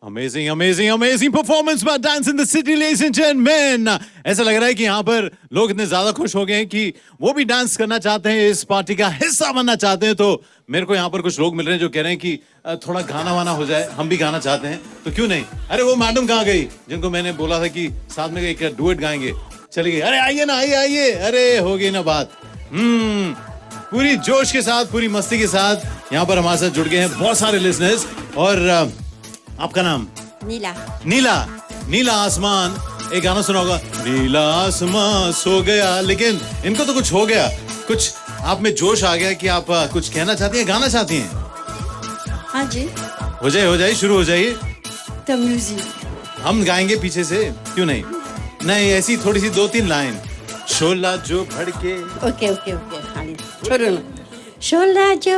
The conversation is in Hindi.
Amazing amazing amazing performance by dance in the city ladies and gentleman. ऐसा लग रहा है कि यहाँ पर लोग इतने ज्यादा खुश हो गए हैं कि वो भी डांस करना चाहते हैं, इस पार्टी का हिस्सा बनना चाहते हैं। तो मेरे को यहाँ पर कुछ लोग मिल रहे हैं जो कह रहे हैं कि थोड़ा गाना वाना हो जाए, हम भी गाना चाहते हैं, तो क्यों नहीं। अरे वो मैडम कहाँ गई जिनको मैंने बोला था कि साथ में एक डुएट गाएंगे, चली गई। अरे आइए ना, आइए आइए, अरे हो गई ना बात। पूरी जोश के साथ, पूरी मस्ती के साथ यहाँ पर हमारे साथ जुड़ गए हैं बहुत सारे लिसनर्स। और आपका नाम? नीला। नीला, नीला आसमान, एक गाना सुना होगा, नीला आसमान सो गया। लेकिन इनको तो कुछ हो गया, कुछ आप में जोश आ गया कि आप कुछ कहना चाहती हैं, गाना चाहती हैं। हाँ जी। हो जाए, शुरू हो जाइए। तो म्यूजिक हम गाएंगे पीछे से, क्यों नहीं। नहीं, ऐसी थोड़ी सी 2-3 लाइन। शोला जो भड़के। ओके ओके ओके, हाँ छोड़ो ना। शोला जो